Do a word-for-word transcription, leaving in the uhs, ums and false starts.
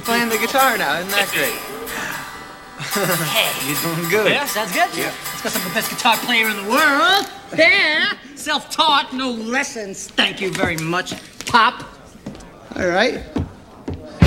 playing the guitar now. Isn't that great? Hey. You're doing good. Yeah, sounds good? Yeah. Let's go some of the best guitar player in the world. Yeah. Self-taught, no lessons. Thank you very much, Pop. All right.